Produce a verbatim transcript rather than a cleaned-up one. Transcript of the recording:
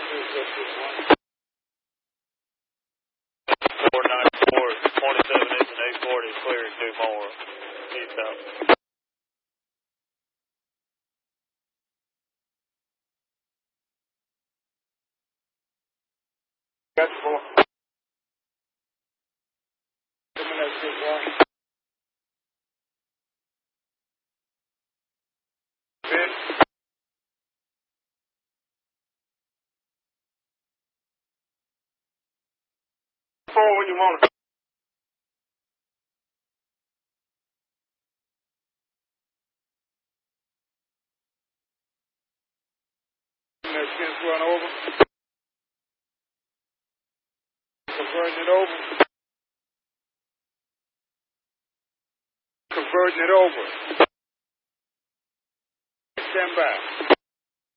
four ninety-four, twenty-seven inch and eight forty is clear, two more. Eastbound. Got you, boy. Give me that six one. Good. Phone when you want it. That shit's run over. Converting it over. Converting it over. Stand by.